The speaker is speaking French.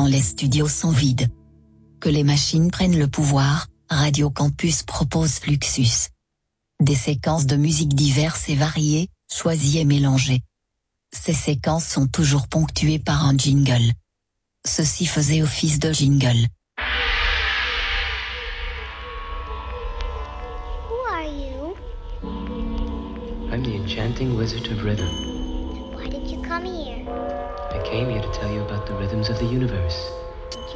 quand les studios sont vides. Que les machines prennent le pouvoir, Radio Campus propose Fluxus. Des séquences de musique diverses et variées, choisies et mélangées. Ces séquences sont toujours ponctuées par un jingle. Ceci faisait office de jingle. Who are you? I'm the enchanting wizard of rhythm. Why did you come here? I came here to tell you about the rhythms of the universe.